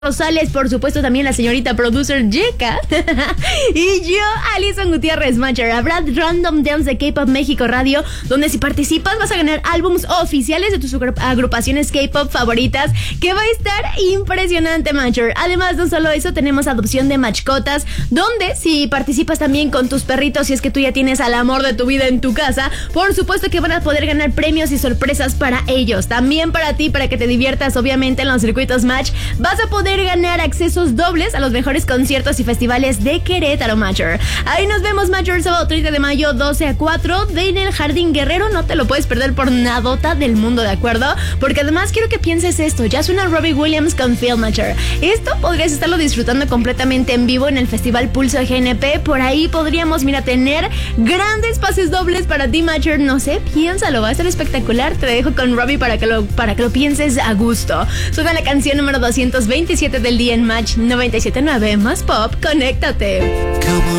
Rosales, por supuesto también la señorita producer Yeka y yo, Alison Gutiérrez Matcher. Habrá Random Dance de K-Pop México Radio, donde si participas vas a ganar álbums oficiales de tus agrupaciones K-Pop favoritas, que va a estar impresionante, Matcher. Además, no solo eso, tenemos adopción de mascotas, donde si participas también con tus perritos, si es que tú ya tienes al amor de tu vida en tu casa, por supuesto que van a poder ganar premios y sorpresas para ellos. También para ti, para que te diviertas, obviamente, en los circuitos Match, vas a poder ganar accesos dobles a los mejores conciertos y festivales de Querétaro, Matcher. Ahí nos vemos, Matcher, sábado 30 de mayo, 12 a 4, en el Jardín Guerrero. No te lo puedes perder por nadota del mundo, ¿de acuerdo? Porque además quiero que pienses esto, ya suena Robbie Williams con Phil, Matcher. Esto podrías estarlo disfrutando completamente en vivo en el Festival Pulso GNP. Por ahí podríamos, tener grandes pases dobles para ti, Matcher. No sé, piénsalo, va a estar espectacular. Te dejo con Robbie para que lo pienses a gusto. Suena la canción número 227 del día en Match 97.9, más pop, conéctate.